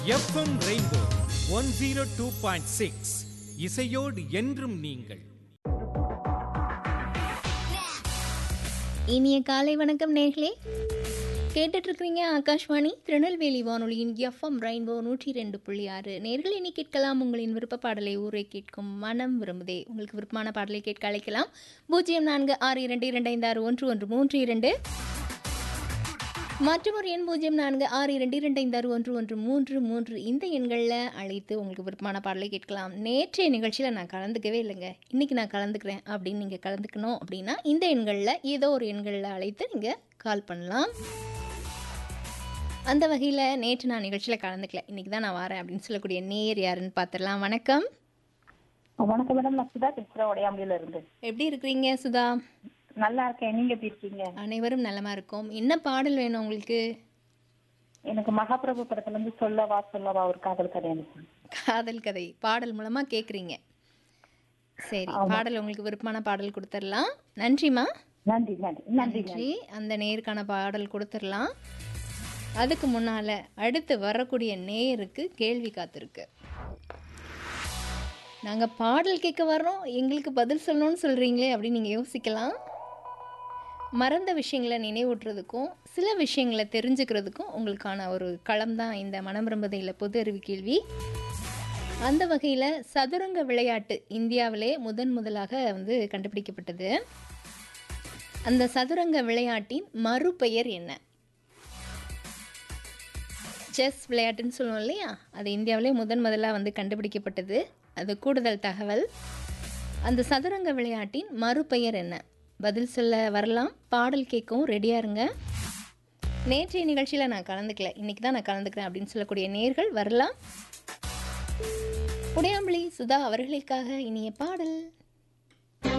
FM rainbow 102.6 இசையோடு என்றும் நீங்கள். இனிய காலை வணக்கம் நேர்களே. கேட்டுட்டு இருக்கிறீங்க ஆகாஷ்வாணி திருநெல்வேலி வானொலியின் எஃப்எம் ரெயின்போ 102.6. நேர்கள் இனி கேட்கலாம் உங்களின் விருப்ப பாடலை ஊரை கேட்கும் மனம் விரும்புதே. உங்களுக்கு விருப்பமான பாடலை கேட்க அழைக்கலாம் 0462256113 மற்றும் ஒரு எண் 0462256113. இந்த எண்களில் அழைத்து உங்களுக்கு விருப்பமான பாடலை கேட்கலாம். நேற்றைய நிகழ்ச்சியில் நான் கலந்துக்கவே இல்லைங்க, இன்றைக்கி நான் கலந்துக்கிறேன் அப்படின்னு நீங்கள் கலந்துக்கணும் அப்படின்னா இந்த எண்களில் ஏதோ ஒரு எண்களில் அழைத்து நீங்கள் கால் பண்ணலாம். அந்த வகையில் நேற்று நான் நிகழ்ச்சியில் கலந்துக்கல, இன்றைக்கி தான் நான் வரேன் அப்படின்னு சொல்லக்கூடிய நேர் யாருன்னு பார்த்துடலாம். வணக்கம். வணக்கம் மேடம், நான் சுதா பேசுறேன், உடையாம்பியில இருந்து. எப்படி இருக்கிறீங்க சுதா? நல்லா இருக்கேன், நீங்க எப்படி இருக்கீங்க? அனைவரும் நலமா இருக்கோம். என்ன பாடல் வேணும் உங்களுக்கு? எனக்கு மகாபிரபு படத்துல இருந்து சொல்லவா சொல்லவா ஒரு காதல் கதை எனக்கு. காதல் கதை பாடல் மூலமா கேட்குறீங்க. சரி, பாடல் உங்களுக்கு விருப்பமான பாடல் கொடுத்துடலாம். நன்றிம்மா. நன்றி நன்றி நன்றி. நன்றி. அந்த நேருக்கான பாடல் கொடுத்துடலாம். அதுக்கு முன்னால அடுத்து வரக்கூடிய நேருக்கு கேள்வி காத்திருக்கு. நாங்கள் பாடல் கேட்க வர்றோம், எங்களுக்கு பதில் சொல்லணும்னு சொல்கிறீங்களே அப்படின்னு நீங்கள் யோசிக்கலாம். மறந்த விஷயங்களை நினைவூட்டுறதுக்கும் சில விஷயங்களை தெரிஞ்சுக்கிறதுக்கும் உங்களுக்கான ஒரு களம் தான் இந்த மனம் விரும்புதையில் பொது அறிவு கேள்வி. அந்த வகையில் சதுரங்க விளையாட்டு இந்தியாவிலே முதலாக கண்டுபிடிக்கப்பட்டது. அந்த சதுரங்க விளையாட்டின் மறுபெயர் என்ன? செஸ் விளையாட்டுன்னு சொல்லுவோம் இல்லையா, அது இந்தியாவிலே முதலாக கண்டுபிடிக்கப்பட்டது. அது கூடுதல் தகவல். அந்த சதுரங்க விளையாட்டின் மறுபெயர் என்ன? பதில் சொல்ல வரலாம். பாடல் கேட்கவும் ரெடியாக இருங்க. நேற்றைய நிகழ்ச்சியில் நான் கலந்துக்கல, இன்றைக்கி தான் நான் கலந்துக்கிறேன் அப்படின்னு சொல்லக்கூடிய நேர்கள் வரலாம். உடையாம்பளி சுதா அவர்களுக்காக இனிய பாடல்.